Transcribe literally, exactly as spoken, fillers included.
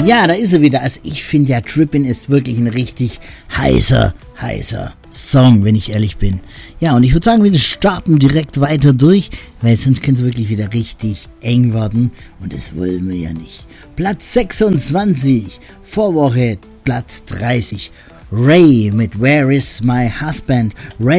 Ja, da ist er wieder. Also ich finde ja, Trippin' ist wirklich ein richtig heißer, heißer Song, wenn ich ehrlich bin. Ja, und ich würde sagen, wir starten direkt weiter durch, weil sonst könnte es wirklich wieder richtig eng werden. Und das wollen wir ja nicht. Platz sechsundzwanzig, Vorwoche Platz dreißig. Ray mit Where is my husband? Ray